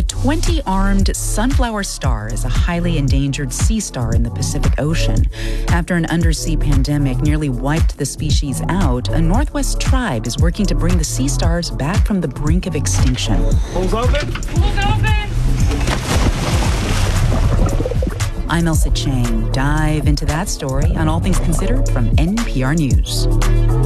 20-armed sunflower star is a highly endangered sea star in the Pacific Ocean. After an undersea pandemic nearly wiped the species out, a Northwest tribe is working to bring the sea stars back from the brink of extinction. Pools open? Pools open! I'm Elsa Chang. Dive into that story on All Things Considered from NPR News.